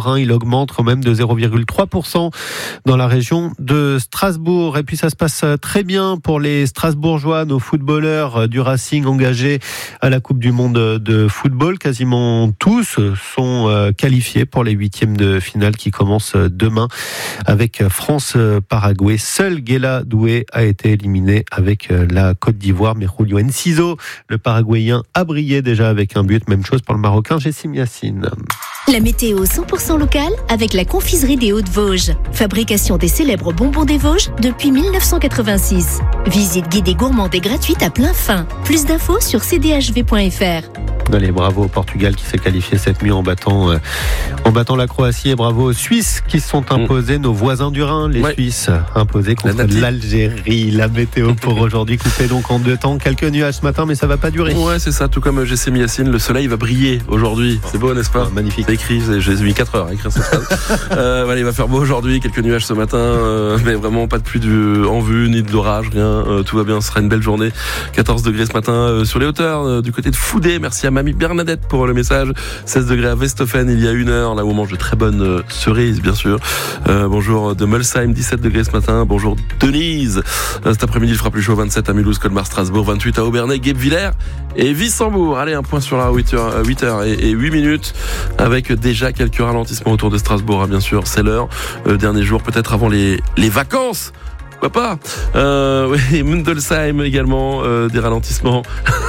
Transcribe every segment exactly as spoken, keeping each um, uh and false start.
Rhin. Il augmente quand même de zéro virgule trois pour cent dans la région de Strasbourg. Et puis ça se passe très bien pour les Strasbourgeois, nos footballeurs du Racing engagés à la Coupe du Monde de football. Quasiment tous sont qualifiés pour les huitièmes de finale qui commencent demain avec France-Paraguay. Seul Guela Doué a été éliminé avec la Côte d'Ivoire, mais Julio Enciso, le Paraguayen, a brillé déjà avec un but. Même chose pour le Marocain Jessim Yassine. La météo cent pour cent locale avec la confiserie des Hauts-de-Vosges. Fabrication des célèbres bonbons des Vosges depuis dix-neuf cent quatre-vingt-six. Visite guidée gourmande et gratuite à plein fin. Plus d'infos sur c d h v point f r. Allez, bravo au Portugal qui s'est qualifié cette nuit en battant, euh, en battant la Croatie, et bravo aux Suisses qui se sont imposés, mmh. nos voisins du Rhin, les ouais. Suisses, imposés contre la l'Algérie. La météo pour aujourd'hui coupée donc en deux temps. Quelques nuages ce matin, mais ça va pas durer. Ouais, c'est ça, tout comme Jessim Yassine, le soleil va briller aujourd'hui. C'est beau, n'est-ce pas? Ouais, magnifique. C'est écrit, j'ai mis quatre heures à écrire cette phrase. euh, voilà, il va faire beau aujourd'hui, quelques nuages ce matin, euh, mais vraiment pas de pluie de, en vue, ni de l'orage, rien. Euh, tout va bien, ce sera une belle journée. quatorze degrés ce matin euh, sur les hauteurs, euh, du côté de Foudé. Merci à Mamie Bernadette pour le message. seize degrés à Westhofen il y a une heure, là où on mange de très bonnes euh, cerises, bien sûr. Euh, bonjour de Molsheim, dix-sept degrés ce matin. Bonjour Denise. Euh, cet après-midi, il fera plus chaud, vingt-sept à Mulhouse, Colmar, Strasbourg, vingt-huit à Aubernay, Guebwiller et Wissembourg. Allez, un point sur la huit heures et huit minutes, avec déjà quelques ralentissements autour de Strasbourg, hein, bien sûr, c'est l'heure. Euh, dernier jour, peut-être avant les, les vacances. Pourquoi pas euh, oui, Mundelsheim également, euh, des ralentissements.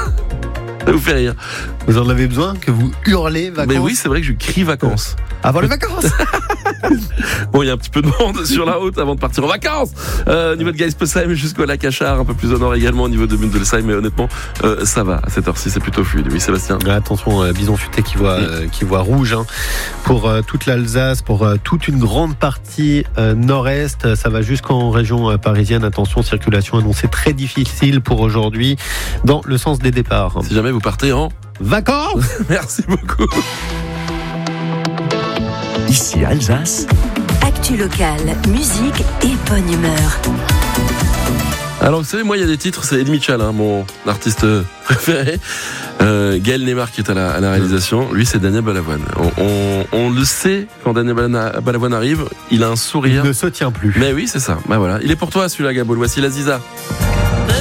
Ça vous fait rire. Vous en avez besoin que vous hurlez vacances? Mais oui, c'est vrai que je crie vacances. Avant les vacances. Bon, il y a un petit peu de monde sur la route avant de partir en vacances. Euh, au niveau de Geisposheim jusqu'au lac Achard, un peu plus au nord également au niveau de Mundelsheim, mais honnêtement, euh, ça va. À cette heure-ci, c'est plutôt fluide. Oui, Sébastien. Attention, euh, bison futé qui voit, euh, qui voit rouge hein, pour euh, toute l'Alsace, pour euh, toute une grande partie euh, nord-est. Ça va jusqu'en région euh, parisienne. Attention, circulation annoncée très difficile pour aujourd'hui dans le sens des départs. Si jamais vous partez en vacances. Merci beaucoup. Ici Alsace. Actu locale, musique et bonne humeur. Alors vous savez, moi il y a des titres, c'est Eddie Mitchell, hein, mon artiste préféré. Euh, Gaël Neymar qui est à la, à la réalisation, lui c'est Daniel Balavoine. On, on, on le sait, quand Daniel Balavoine arrive, il a un sourire. Il ne se tient plus. Mais oui, c'est ça. Bah voilà, il est pour toi celui-là, Gabo. Voici la Ziza.